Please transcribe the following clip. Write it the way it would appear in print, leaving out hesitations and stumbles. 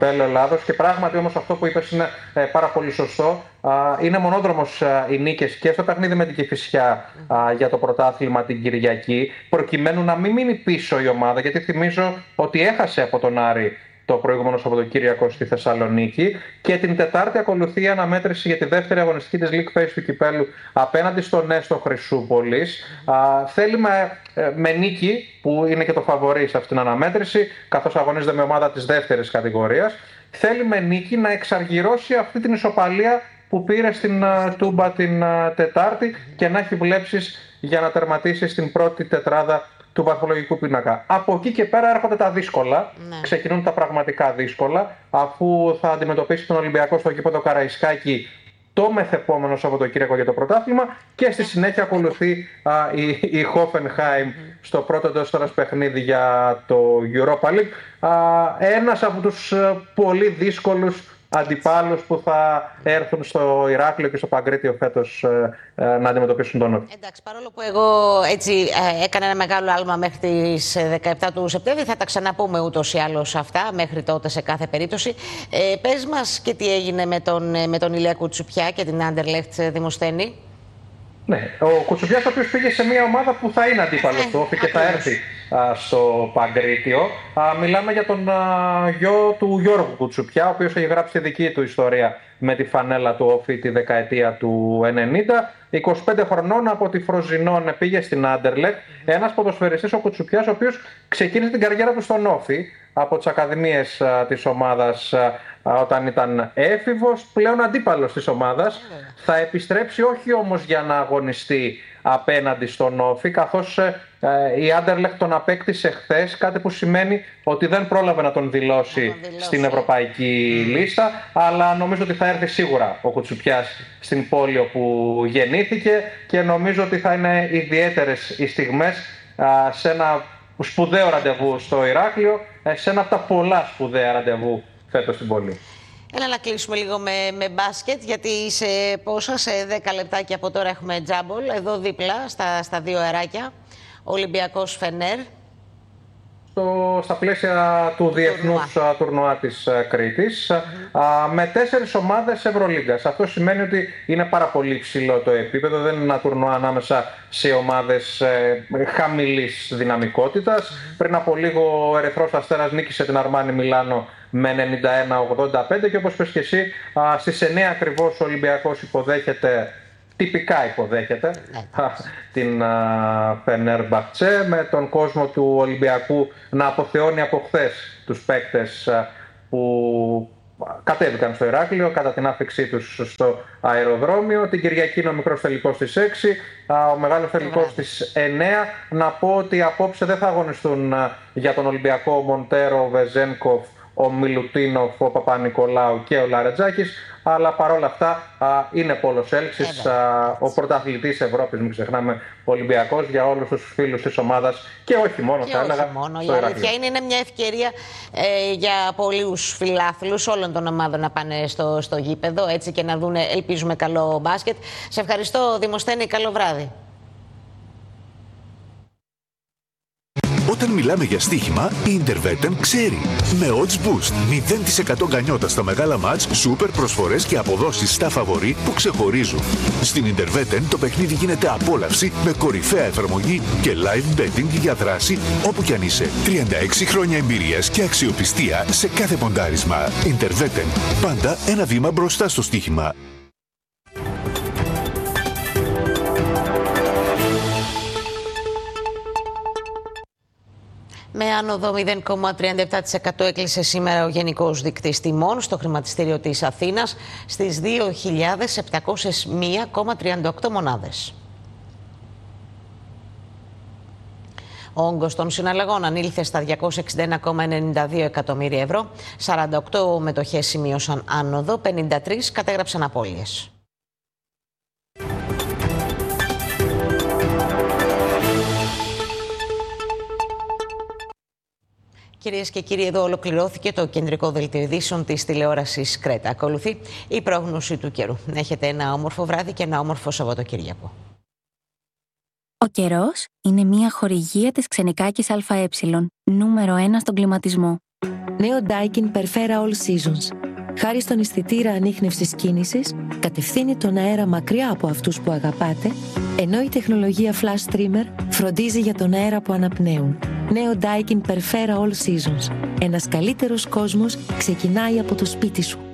Βέλο Ελλάδος. Και πράγματι όμως αυτό που είπες είναι πάρα πολύ σωστό. Είναι μονόδρομος οι νίκες και στο παιχνίδι με την Κηφισιά για το πρωτάθλημα την Κυριακή, προκειμένου να μην μείνει πίσω η ομάδα, γιατί θυμίζω ότι έχασε από τον Άρη το προηγούμενο Σαββατοκύριακο στη Θεσσαλονίκη, και την Τετάρτη ακολουθεί η αναμέτρηση για τη δεύτερη αγωνιστική της League Phase του Κυπέλλου απέναντι στον Έστω Χρυσούπολης. Θέλει με νίκη, που είναι και το φαβορί σε αυτήν την αναμέτρηση, καθώς αγωνίζεται με ομάδα της δεύτερης κατηγορίας, θέλει με νίκη να εξαργυρώσει αυτή την ισοπαλία που πήρε στην Τούμπα την Τετάρτη και να έχει βλέψεις για να τερματίσει στην πρώτη τετράδα του βαθμολογικού πίνακα. Από εκεί και πέρα έρχονται τα δύσκολα. Ναι. Ξεκινούν τα πραγματικά δύσκολα, αφού θα αντιμετωπίσει τον Ολυμπιακό στο γήπεδο Καραϊσκάκη το μεθεπόμενο Σαββατοκύριακο για το πρωτάθλημα, και στη συνέχεια ακολουθεί η Hoffenheim στο πρώτο εντός έδρας παιχνίδι για το Europa League. Ένας από τους πολύ δύσκολους αντιπάλους που θα έρθουν στο Ηράκλειο και στο Παγκρίτιο φέτος να αντιμετωπίσουν τον Όφη. Εντάξει, παρόλο που εγώ έτσι έκανα ένα μεγάλο άλμα μέχρι τις 17 του Σεπτέμβρη, θα τα ξαναπούμε ούτως ή άλλως αυτά μέχρι τότε σε κάθε περίπτωση. Πες μας και τι έγινε με τον Ηλία Κουτσουπιά και την Άντερλεχτ, Δημοσθένη. Ναι, ο Κουτσουπιάς, ο οποίος πήγε σε μια ομάδα που θα είναι αντίπαλος του Όφη και θα έρθει στο Παγκρίτιο. Μιλάμε για τον γιο του Γιώργου Κουτσουπιά, ο οποίος έχει γράψει τη δική του ιστορία με τη φανέλα του Όφη τη δεκαετία του 90. 25 χρονών, από τη Φροζινόνε πήγε στην Άντερλεχτ. Ένας ποδοσφαιριστής, ο Κουτσουπιάς, ο οποίος ξεκίνησε την καριέρα του στον Όφη από τις ακαδημίες της ομάδας όταν ήταν έφηβος, πλέον αντίπαλος της ομάδας. Θα επιστρέψει όχι όμως για να αγωνιστεί απέναντι στον Όφη, καθώς η Άντερλεχτ τον απέκτησε χθες, κάτι που σημαίνει ότι δεν πρόλαβε να τον δηλώσει στην ευρωπαϊκή λίστα, αλλά νομίζω ότι θα έρθει σίγουρα ο Κουτσουπιάς στην πόλη όπου γεννήθηκε, και νομίζω ότι θα είναι ιδιαίτερες οι στιγμές σε ένα σπουδαίο ραντεβού στο Ηράκλειο, σε ένα από τα πολλά σπουδαία ραντεβού φέτος στην πόλη. Έλα να κλείσουμε λίγο με μπάσκετ, γιατί σε 10 λεπτάκια από τώρα έχουμε τζάμπολ, εδώ δίπλα στα δύο αεράκια, Ολυμπιακός Φενέρ. Στα πλαίσια του διεθνούς τουρνουά της Κρήτης, με 4 ομάδες Ευρωλίγκας. Αυτό σημαίνει ότι είναι πάρα πολύ ψηλό το επίπεδο, δεν είναι ένα τουρνουά ανάμεσα σε ομάδες χαμηλής δυναμικότητας. Πριν από λίγο ο Ερυθρός Αστέρας νίκησε την Αρμάνι Μιλάνο με 91-85, και όπως πες και εσύ, στις 9 ακριβώς ο Ολυμπιακός τυπικά υποδέχεται την Φενέρμπαχτσε, με τον κόσμο του Ολυμπιακού να αποθεώνει από χθες τους παίκτες που κατέβηκαν στο Ηράκλειο κατά την άφηξή τους στο αεροδρόμιο. Την Κυριακή είναι ο μικρός τελικός στις 6, ο μεγάλος τελικός στις 9. Να πω ότι απόψε δεν θα αγωνιστούν για τον Ολυμπιακό ο Μοντέρο, ο Βεζένκοφ, ο Μιλουτίνοφ, ο Παπα-Νικολάου και ο Λαρετζάκης, αλλά παρόλα αυτά είναι πόλος έλξης, ο πρωταθλητής Ευρώπης, μην ξεχνάμε, ο Ολυμπιακός, για όλους τους φίλους της ομάδας, και όχι μόνο, και θα έλεγα. Η αλήθεια είναι μια ευκαιρία για πολλούς φιλάθλους όλων των ομάδων να πάνε στο γήπεδο, έτσι, και να δουν, ελπίζουμε, καλό μπάσκετ. Σε ευχαριστώ, Δημοσθένη, καλό βράδυ. Όταν μιλάμε για στοίχημα, η Intervetten ξέρει. Με Odds Boost, 0% γκανιότα στα μεγάλα μάτς, σούπερ προσφορές και αποδόσεις στα φαβορί που ξεχωρίζουν. Στην Intervetten το παιχνίδι γίνεται απόλαυση με κορυφαία εφαρμογή και live betting για δράση όπου κι αν είσαι. 36 χρόνια εμπειρίας και αξιοπιστία σε κάθε ποντάρισμα. Intervetten, πάντα ένα βήμα μπροστά στο στοίχημα. Με άνοδο 0,37% έκλεισε σήμερα ο Γενικός Δείκτης Τιμών στο χρηματιστήριο της Αθήνας στις 2.701,38 μονάδες. Ο όγκος των συναλλαγών ανήλθε στα 261,92 εκατομμύρια ευρώ, 48 μετοχές σημείωσαν άνοδο, 53 κατέγραψαν απώλειες. Κυρίες και κύριοι, εδώ ολοκληρώθηκε το κεντρικό δελτίο ειδήσεων της τηλεόρασης Κρέτα. Ακολουθεί η πρόγνωση του καιρού. Έχετε ένα όμορφο βράδυ και ένα όμορφο Σαββατοκύριακο. Ο καιρός είναι μια χορηγία της Ξενικάκης ΑΕ, νούμερο 1 στον κλιματισμό. Νέο Daikin Perfera All Seasons. Χάρη στον αισθητήρα ανίχνευσης κίνησης, κατευθύνει τον αέρα μακριά από αυτούς που αγαπάτε, ενώ η τεχνολογία Flash Trimmer φροντίζει για τον αέρα που αναπνέουν. Νέο Daikin Perfera All Seasons. Ένας καλύτερος κόσμος ξεκινάει από το σπίτι σου.